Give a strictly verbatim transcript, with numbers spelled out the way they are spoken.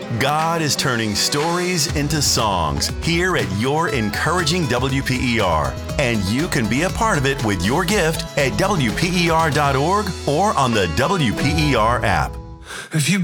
God is turning stories into songs here at your encouraging W P E R. And you can be a part of it with your gift at W P E R dot org or on the W P E R app. If you